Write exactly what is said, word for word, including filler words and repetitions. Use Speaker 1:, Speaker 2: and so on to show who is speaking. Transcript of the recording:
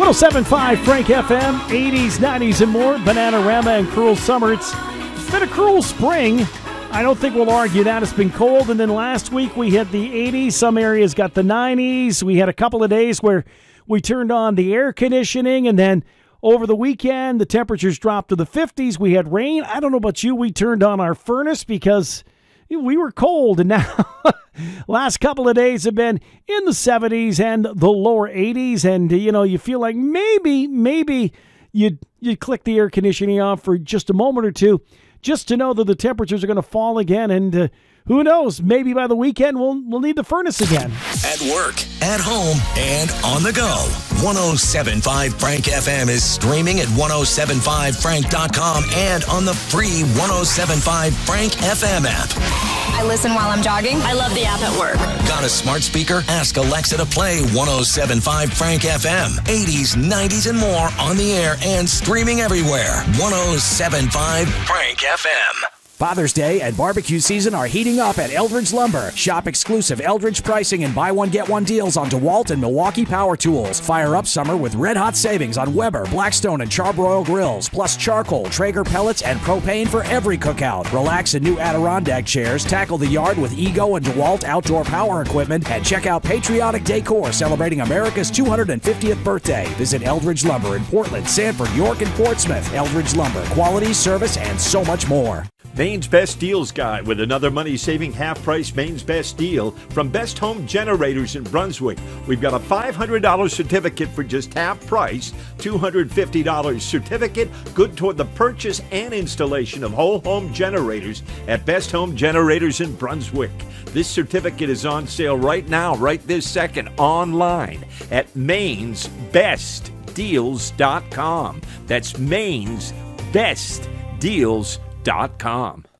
Speaker 1: oh seven point five Frank F M, eighties, nineties, and more. Bananarama and Cruel Summer. It's been a cruel spring. I don't think we'll argue that. It's been cold, and then last week we had the eighties. Some areas got the nineties. We had a couple of days where we turned on the air conditioning, and then over the weekend the temperatures dropped to the fifties. We had rain. I don't know about you. We turned on our furnace because we were cold, and now last couple of days have been in the seventies and the lower eighties, and you know, you feel like maybe, maybe you'd, you'd click the air conditioning on for just a moment or two just to know that the temperatures are going to fall again, and uh, who knows, maybe by the weekend we'll, we'll need the furnace again.
Speaker 2: At work, at home, and on the go. one oh seven point five Frank F M is streaming at ten seventy-five frank dot com and on the free ten seventy-five Frank F M app.
Speaker 3: I listen while I'm jogging. I love the app at work.
Speaker 2: Got a smart speaker? Ask Alexa to play ten seventy-five Frank F M. eighties, nineties, and more on the air and streaming everywhere. ten seventy-five Frank F M.
Speaker 4: Father's Day and barbecue season are heating up at Eldridge Lumber. Shop exclusive Eldridge pricing and buy one, get one deals on DeWalt and Milwaukee power tools. Fire up summer with red-hot savings on Weber, Blackstone, and Charbroil grills, plus charcoal, Traeger pellets, and propane for every cookout. Relax in new Adirondack chairs, tackle the yard with Ego and DeWalt outdoor power equipment, and check out Patriotic Decor celebrating America's two hundred fiftieth birthday. Visit Eldridge Lumber in Portland, Sanford, York, and Portsmouth. Eldridge Lumber, quality, service, and so much more.
Speaker 5: Maine's Best Deals Guide with another money-saving half-price Maine's Best Deal from Best Home Generators in Brunswick. We've got a five hundred dollars certificate for just half price, two hundred fifty dollars certificate, good toward the purchase and installation of whole home generators at Best Home Generators in Brunswick. This certificate is on sale right now, right this second, online at mains best deals dot com. That's mains best deals dot com.